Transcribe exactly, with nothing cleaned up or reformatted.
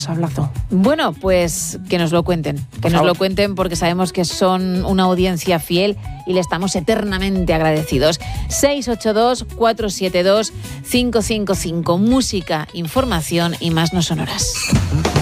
Sablazo. Bueno, pues que nos lo cuenten, que Por nos favor. lo cuenten porque sabemos que son una audiencia fiel y le estamos eternamente agradecidos. seis ocho dos, cuatro siete dos, cinco cinco cinco. Música, información y más no sonoras.